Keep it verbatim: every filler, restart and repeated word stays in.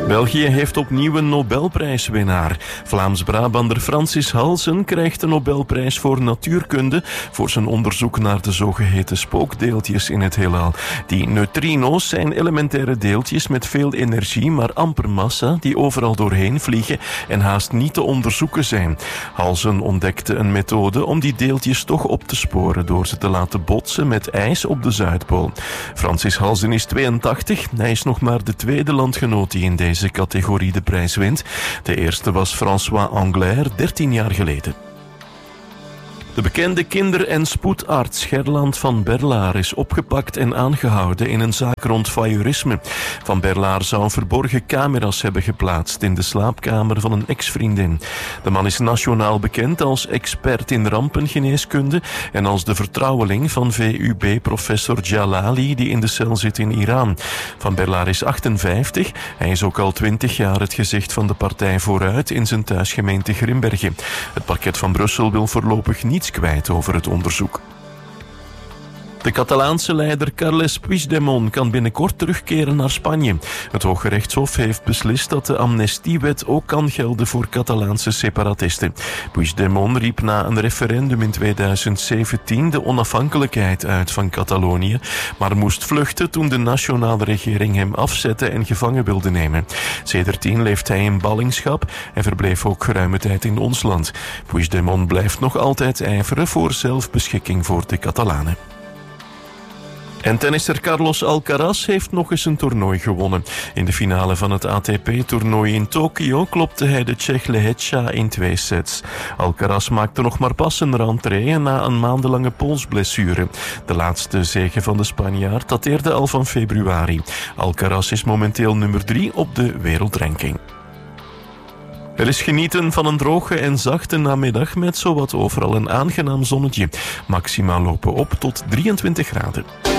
België heeft opnieuw een Nobelprijswinnaar. Vlaams-Brabander Francis Halsen krijgt de Nobelprijs voor natuurkunde voor zijn onderzoek naar de zogeheten spookdeeltjes in het heelal. Die neutrino's zijn elementaire deeltjes met veel energie, maar amper massa, die overal doorheen vliegen en haast niet te onderzoeken zijn. Halsen ontdekte een methode om die deeltjes toch op te sporen door ze te laten botsen met ijs op de Zuidpool. Francis Halsen is tweeëntachtig. Hij is nog maar de tweede landgenoot die in deze categorie de prijs wint. De eerste was François Anglaire, dertien jaar geleden. De bekende kinder- en spoedarts Gerland van Berlaar is opgepakt en aangehouden in een zaak rond voyeurisme. Van Berlaar zou verborgen camera's hebben geplaatst in de slaapkamer van een ex-vriendin. De man is nationaal bekend als expert in rampengeneeskunde en als de vertrouweling van V U B-professor Jalali die in de cel zit in Iran. Van Berlaar is achtenvijftig. Hij is ook al twintig jaar het gezicht van de partij Vooruit in zijn thuisgemeente Grimbergen. Het parket van Brussel wil voorlopig niets kwijt over het onderzoek. De Catalaanse leider Carles Puigdemont kan binnenkort terugkeren naar Spanje. Het Hoge Rechtshof heeft beslist dat de amnestiewet ook kan gelden voor Catalaanse separatisten. Puigdemont riep na een referendum in tweeduizend zeventien de onafhankelijkheid uit van Catalonië, maar moest vluchten toen de nationale regering hem afzette en gevangen wilde nemen. Sedertdien leeft hij in ballingschap en verbleef ook geruime tijd in ons land. Puigdemont blijft nog altijd ijveren voor zelfbeschikking voor de Catalanen. En tennisser Carlos Alcaraz heeft nog eens een toernooi gewonnen. In de finale van het A T P-toernooi in Tokio klopte hij de Tsjech Lehecka in twee sets. Alcaraz maakte nog maar pas een rentree na een maandenlange polsblessure. De laatste zege van de Spanjaard dateerde al van februari. Alcaraz is momenteel nummer drie op de wereldranking. Er is genieten van een droge en zachte namiddag met zowat overal een aangenaam zonnetje. Maxima lopen op tot drieëntwintig graden.